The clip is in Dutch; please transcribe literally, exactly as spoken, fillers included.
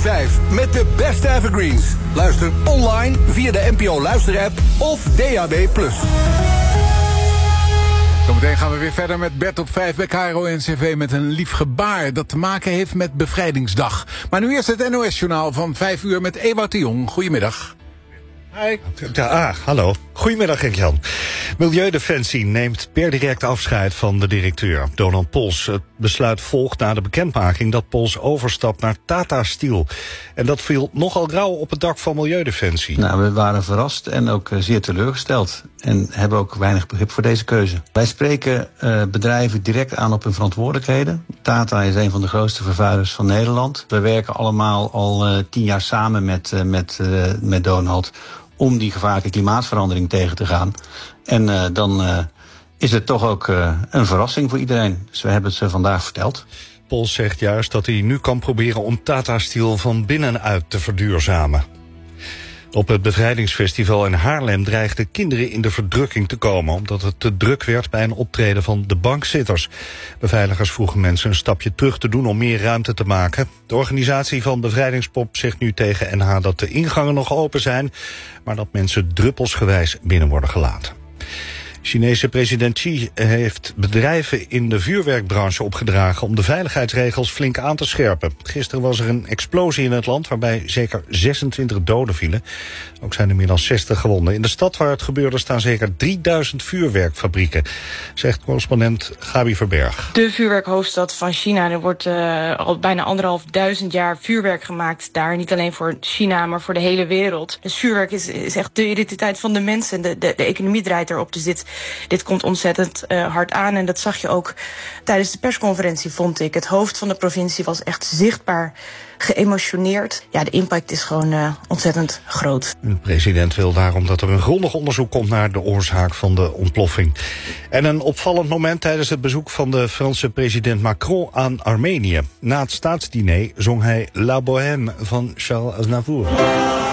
vijf met de beste evergreens. Luister online via de N P O Luisterapp of D A B plus. Zometeen gaan we weer verder met Bert op vijf bij K R O N C V met een lief gebaar dat te maken heeft met Bevrijdingsdag. Maar nu eerst het N O S-journaal van vijf uur met Ewout de Jong. Goedemiddag. Hi. Ja, ah, hallo. Goedemiddag, Henk-Jan. Milieudefensie neemt per direct afscheid van de directeur, Donald Pols. Het besluit volgt na de bekendmaking dat Pols overstapt naar Tata Steel. En dat viel nogal rauw op het dak van Milieudefensie. Nou, we waren verrast en ook uh, zeer teleurgesteld. En hebben ook weinig begrip voor deze keuze. Wij spreken uh, bedrijven direct aan op hun verantwoordelijkheden. Tata is een van de grootste vervuilers van Nederland. We werken allemaal al uh, tien jaar samen met, uh, met, uh, met Donald om die gevaarlijke klimaatverandering tegen te gaan. En uh, dan uh, is het toch ook uh, een verrassing voor iedereen. Dus we hebben het ze vandaag verteld. Pols zegt juist dat hij nu kan proberen om Tata Steel van binnenuit te verduurzamen. Op het Bevrijdingsfestival in Haarlem dreigden kinderen in de verdrukking te komen, omdat het te druk werd bij een optreden van de bankzitters. Beveiligers vroegen mensen een stapje terug te doen om meer ruimte te maken. De organisatie van Bevrijdingspop zegt nu tegen N H dat de ingangen nog open zijn, maar dat mensen druppelsgewijs binnen worden gelaten. Chinese president Xi heeft bedrijven in de vuurwerkbranche opgedragen om de veiligheidsregels flink aan te scherpen. Gisteren was er een explosie in het land waarbij zeker zesentwintig doden vielen. Ook zijn er meer dan zestig gewonden. In de stad waar het gebeurde staan zeker drieduizend vuurwerkfabrieken, zegt correspondent Gabi Verberg. De vuurwerkhoofdstad van China. Er wordt uh, al bijna anderhalf duizend jaar vuurwerk gemaakt daar. Niet alleen voor China, maar voor de hele wereld. Dus vuurwerk is, is echt de identiteit van de mensen. De, de, de economie draait erop. Dus dit Dit komt ontzettend uh, hard aan en dat zag je ook tijdens de persconferentie, vond ik. Het hoofd van de provincie was echt zichtbaar geëmotioneerd. Ja, de impact is gewoon uh, ontzettend groot. De president wil daarom dat er een grondig onderzoek komt naar de oorzaak van de ontploffing. En een opvallend moment tijdens het bezoek van de Franse president Macron aan Armenië. Na het staatsdiner zong hij La Bohème van Charles Aznavour.